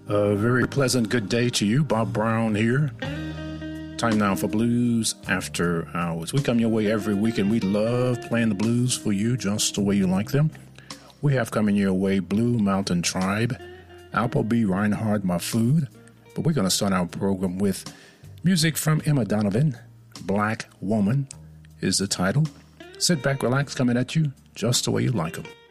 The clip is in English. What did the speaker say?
A very pleasant good day to you. Bob Brown here. Time now for Blues After Hours. We come your way every week, and we love playing the blues for you just the way you like them. We have coming your way Blue Mountain Tribe, Appleby Reinhardt, My Food. But we're going to start our program with music from Emma Donovan. Black Woman is the title. Sit back, relax, coming at you just the way you like them.